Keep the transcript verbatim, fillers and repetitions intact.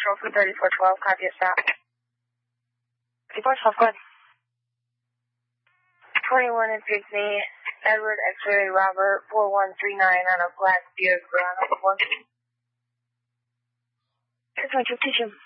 Control for thirty-four twelve, copy a stop. thirty-four twelve, go ahead. twenty-one in Picney, Edward X-ray Robert four one three nine on a black Buick Verona one. six one two two two.